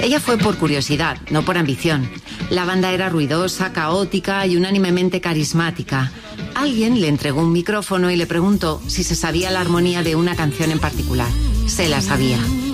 Ella fue por curiosidad, no por ambición. La banda era ruidosa, caótica y unánimemente carismática. Alguien le entregó un micrófono y le preguntó si se sabía la armonía de una canción en particular. Se la sabía.